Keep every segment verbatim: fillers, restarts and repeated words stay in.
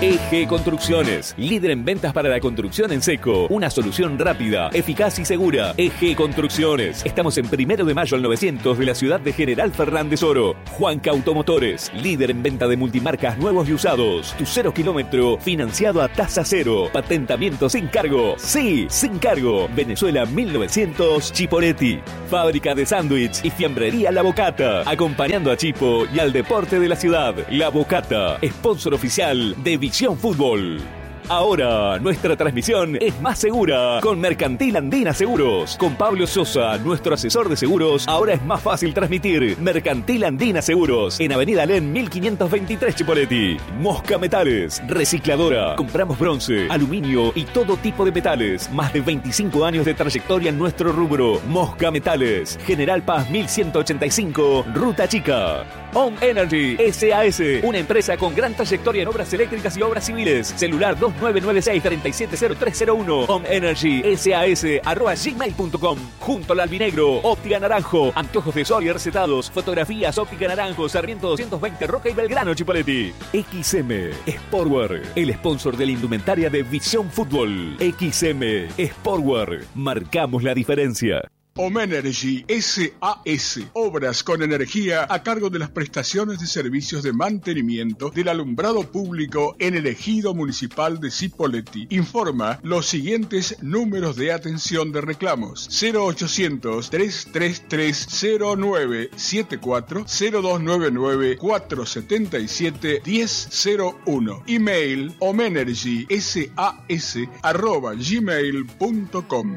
E G Construcciones, líder en ventas para la construcción en seco. Una solución rápida, eficaz y segura. E G Construcciones. Estamos en Primero de Mayo al novecientos de la ciudad de General Fernández Oro. Juanca Automotores, líder en venta de multimarcas nuevos y usados. Tu cero kilómetro financiado a tasa cero. Patentamiento sin cargo. Sí, sin cargo. Venezuela mil novecientos, Chipoletti. Fábrica de sándwich y fiambrería La Bocata. Acompañando a Chipo y al deporte de la ciudad. La Bocata, sponsor oficial de Visión Fútbol. Ahora, nuestra transmisión es más segura con Mercantil Andina Seguros. Con Pablo Sosa, nuestro asesor de seguros, ahora es más fácil transmitir. Mercantil Andina Seguros, en Avenida Alén mil quinientos veintitrés Chipoleti. Mosca Metales, recicladora. Compramos bronce, aluminio y todo tipo de metales. Más de veinticinco años de trayectoria en nuestro rubro. Mosca Metales, General Paz mil ciento ochenta y cinco, Ruta Chica. Home Energy S A S, una empresa con gran trayectoria en obras eléctricas y obras civiles. Celular dos nueve nueve seis, tres siete cero tres cero uno. Home Energy S A S arroba gmail punto com. Junto al Albinegro, Óptica Naranjo, anteojos de sol y recetados, fotografías, Óptica Naranjo, Sarmiento doscientos veinte, Roca y Belgrano, Chipoleti. X M Sportwear, el sponsor de la indumentaria de Visión Fútbol. X M Sportwear, marcamos la diferencia. Home Energy S A S, obras con energía a cargo de las prestaciones de servicios de mantenimiento del alumbrado público en el ejido municipal de Cipolletti. Informa los siguientes números de atención de reclamos: cero ochocientos, trescientos treinta y tres, cero nueve setenta y cuatro, cero dos noventa y nueve, cuatrocientos setenta y siete, diez cero uno. Email homeenergysas arroba gmail punto com.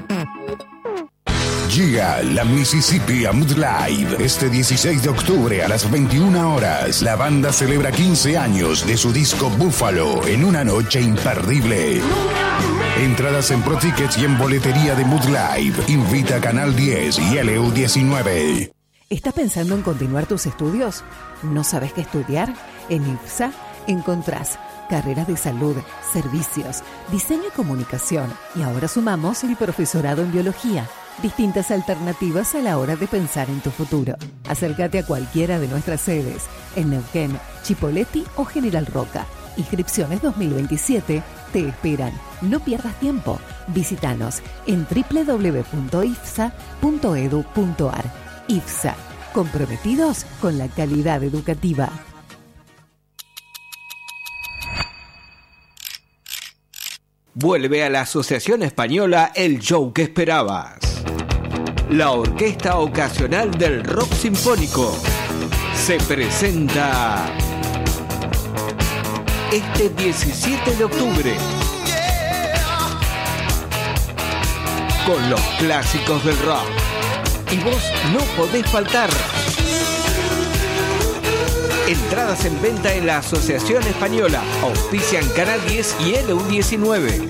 Llega la Mississippi Mood Live. Este dieciséis de octubre a las veintiuna horas, la banda celebra quince años de su disco Buffalo en una noche imperdible. Entradas en Pro Tickets y en boletería de Mood Live. Invita a Canal diez y L U diecinueve. ¿Estás pensando en continuar tus estudios? ¿No sabes qué estudiar? En IFSA encontrás carreras de salud, servicios, diseño y comunicación. Y ahora sumamos el profesorado en biología. Distintas alternativas a la hora de pensar en tu futuro. Acércate a cualquiera de nuestras sedes en Neuquén, Chipoleti o General Roca. Inscripciones dos mil veintisiete te esperan. No pierdas tiempo. Visítanos en doble u doble u doble u punto ifsa punto edu punto ar. IFSA, comprometidos con la calidad educativa. Vuelve a la Asociación Española el show que esperabas. La Orquesta Ocasional del Rock Sinfónico se presenta este diecisiete de octubre con los clásicos del rock. Y vos no podés faltar. Entradas en venta en la Asociación Española. Auspician Canal diez y L U diecinueve.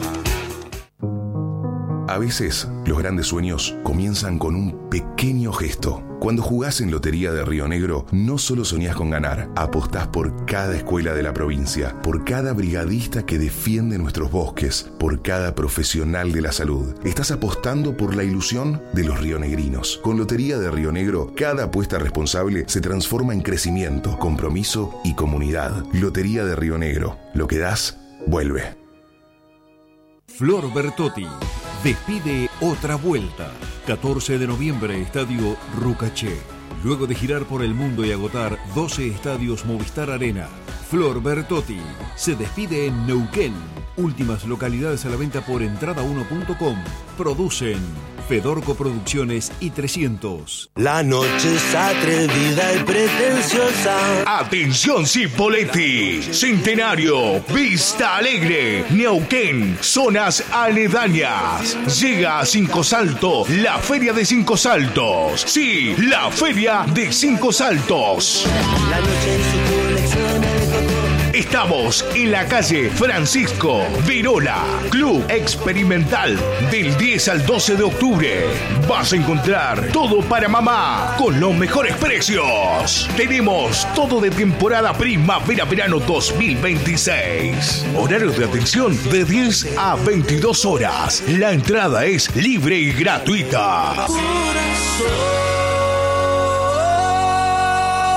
A veces, los grandes sueños comienzan con un pequeño gesto. Cuando jugás en Lotería de Río Negro, no solo soñás con ganar, apostás por cada escuela de la provincia, por cada brigadista que defiende nuestros bosques, por cada profesional de la salud. Estás apostando por la ilusión de los rionegrinos. Con Lotería de Río Negro, cada apuesta responsable se transforma en crecimiento, compromiso y comunidad. Lotería de Río Negro. Lo que das, vuelve. Flor Bertotti despide otra vuelta. catorce de noviembre, Estadio Rucaché. Luego de girar por el mundo y agotar doce estadios Movistar Arena, Flor Bertotti se despide en Neuquén. Últimas localidades a la venta por entrada uno punto com. Producen Fedorco Producciones y trescientos. La noche es atrevida y pretenciosa. Atención Cipolletti, Centenario, Vista Alegre, Neuquén, zonas aledañas. Llega a Cinco Salto, la Feria de Cinco Saltos. Sí, la Feria de Cinco Saltos. La noche en su colección de coco. Estamos en la calle Francisco Virola, Club Experimental, del diez al doce de octubre. Vas a encontrar todo para mamá con los mejores precios. Tenemos todo de temporada primavera-verano dos mil veintiséis. Horarios de atención de diez a veintidós horas. La entrada es libre y gratuita.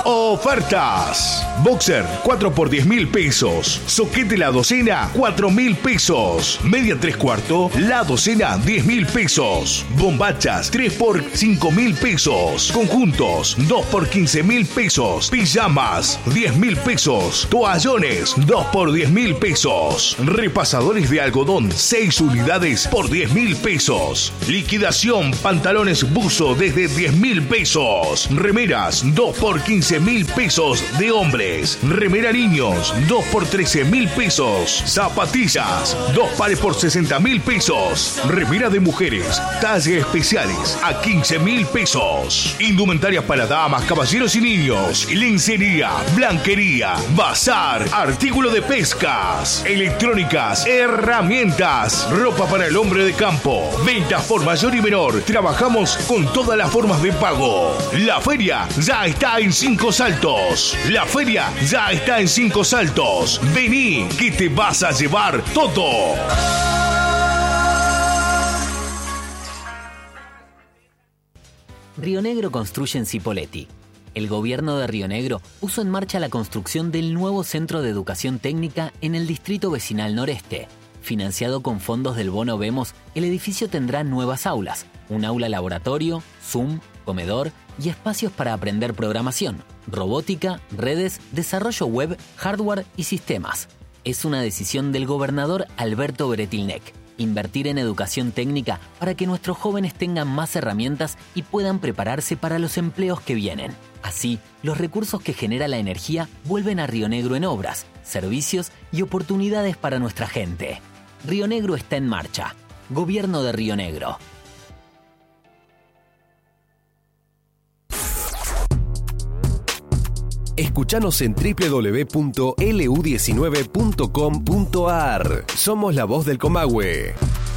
Ofertas. Boxer cuatro por diez mil pesos. Soquete la docena cuatro mil pesos. Media tres cuarto la docena diez mil pesos. Bombachas tres por cinco mil pesos. Conjuntos dos por quince mil pesos. Pijamas diez mil pesos. Toallones dos por diez mil pesos. Repasadores de algodón seis unidades por diez mil pesos. Liquidación pantalones buzo desde diez mil pesos. Remeras dos por quince mil pesos de hombres. Remera niños dos por trece mil pesos. Zapatillas dos pares por sesenta mil pesos. Remera de mujeres tallas especiales a quince mil pesos. Indumentaria para damas, caballeros y niños. Lencería, blanquería, bazar, artículo de pescas, electrónicas, herramientas, ropa para el hombre de campo. Ventas por mayor y menor. Trabajamos con todas las formas de pago. La feria ya está en Cinco Saltos. La feria ya está en Cinco Saltos. Vení, que te vas a llevar todo. Río Negro construye en Cipolletti. El gobierno de Río Negro puso en marcha la construcción del nuevo Centro de Educación Técnica en el Distrito Vecinal Noreste. Financiado con fondos del Bono Vemos, el edificio tendrá nuevas aulas, un aula laboratorio, Zoom, comedor y espacios para aprender programación, robótica, redes, desarrollo web, hardware y sistemas. Es una decisión del gobernador Alberto Beretilnec. Invertir en educación técnica para que nuestros jóvenes tengan más herramientas y puedan prepararse para los empleos que vienen. Así, los recursos que genera la energía vuelven a Río Negro en obras, servicios y oportunidades para nuestra gente. Río Negro está en marcha. Gobierno de Río Negro. Escuchanos en doble u doble u doble u punto l u diecinueve punto com punto a r. Somos la voz del Comahue.